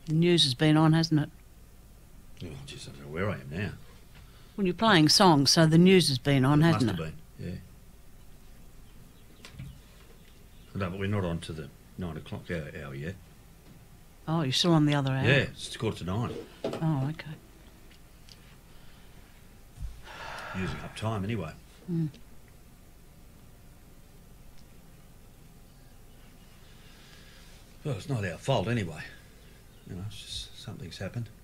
The news has been on, hasn't it? Oh, jeez, I don't know where I am now. Well, you're playing songs, so the news has been on, hasn't it? Must have been, yeah. No, but we're not on to the 9 o'clock hour yet. Oh, you're still on the other hour? Yeah, it's 8:45. Oh, okay. Using up time anyway. Mm. Well, it's not our fault anyway. You know, it's just something's happened.